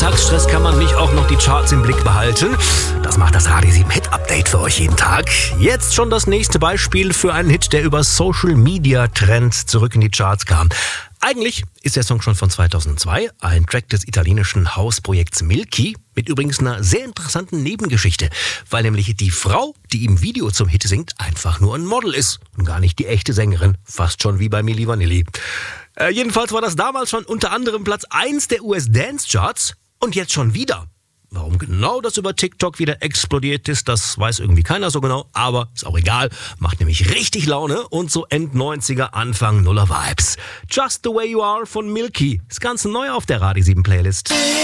Alltagsstress kann man nicht auch noch die Charts im Blick behalten. Das macht das Radio 7 Hit Update für euch jeden Tag. Jetzt schon das nächste Beispiel für einen Hit, der über Social Media Trends zurück in die Charts kam. Eigentlich ist der Song schon von 2002, ein Track des italienischen Hausprojekts Milky, mit übrigens einer sehr interessanten Nebengeschichte, weil nämlich die Frau, die im Video zum Hit singt, einfach nur ein Model ist und gar nicht die echte Sängerin, fast schon wie bei Milli Vanilli. Jedenfalls war das damals schon unter anderem Platz 1 der US-Dance-Charts und jetzt schon wieder. Warum genau das über TikTok wieder explodiert ist, das weiß irgendwie keiner so genau, aber ist auch egal. Macht nämlich richtig Laune und so End-90er, Anfang Nuller Vibes. Just the Way You Are von Milky. Das Ganze neu auf der Radio 7 Playlist.